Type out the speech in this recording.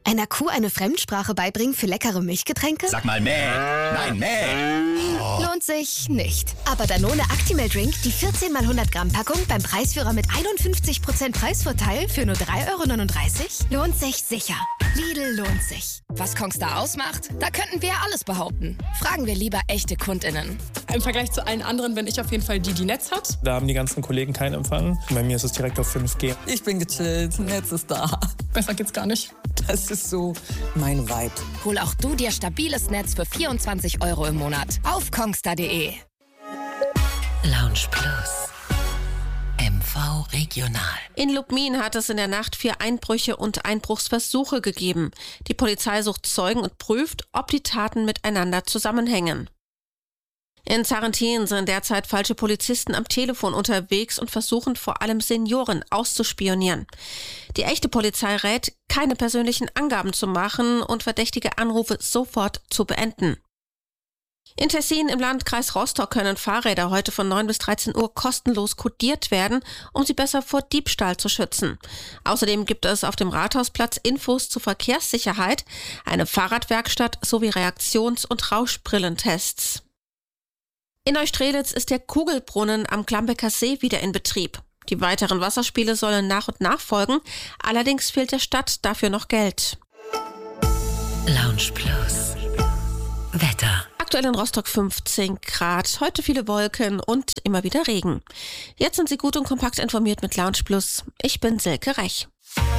Einer Kuh eine Fremdsprache beibringen für leckere Milchgetränke? Sag mal mäh. Nein, mäh. Oh. Lohnt sich nicht. Aber Danone Actimel Drink, die 14 x 100 Gramm Packung beim Preisführer mit 51% Preisvorteil für nur 3,39 € lohnt sich sicher. Lidl lohnt sich. Was Kongstar ausmacht? Da könnten wir alles behaupten. Fragen wir lieber echte KundInnen. Im Vergleich zu allen anderen bin ich auf jeden Fall die Netz hat. Da haben die ganzen Kollegen keinen Empfang. Bei mir ist es direkt auf 5G. Ich bin gechillt, Netz ist da. Besser geht's gar nicht. Das ist so mein Vibe. Hol auch du dir stabiles Netz für 24 € im Monat auf kongstar.de. Lounge Plus. MV Regional. In Lubmin hat es in der Nacht 4 Einbrüche und Einbruchsversuche gegeben. Die Polizei sucht Zeugen und prüft, ob die Taten miteinander zusammenhängen. In Sarrentin sind derzeit falsche Polizisten am Telefon unterwegs und versuchen vor allem Senioren auszuspionieren. Die echte Polizei rät, keine persönlichen Angaben zu machen und verdächtige Anrufe sofort zu beenden. In Tessin im Landkreis Rostock können Fahrräder heute von 9 bis 13 Uhr kostenlos kodiert werden, um sie besser vor Diebstahl zu schützen. Außerdem gibt es auf dem Rathausplatz Infos zur Verkehrssicherheit, eine Fahrradwerkstatt sowie Reaktions- und Rauschbrillentests. In Neustrelitz ist der Kugelbrunnen am Glambecker See wieder in Betrieb. Die weiteren Wasserspiele sollen nach und nach folgen, allerdings fehlt der Stadt dafür noch Geld. Lounge Plus. Wetter. Aktuell in Rostock 15 Grad, heute viele Wolken und immer wieder Regen. Jetzt sind Sie gut und kompakt informiert mit Lounge Plus. Ich bin Silke Rech.